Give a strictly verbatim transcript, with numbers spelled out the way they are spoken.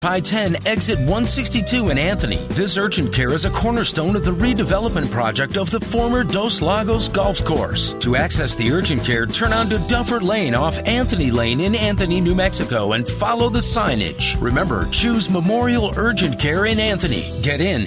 I ten exit one sixty-two in Anthony. This urgent care is a cornerstone of the redevelopment project of the former Dos Lagos Golf Course. To access the urgent care, turn onto Duffer Lane off Anthony Lane in Anthony, New Mexico, and follow the signage. Remember, choose Memorial Urgent Care in Anthony. Get in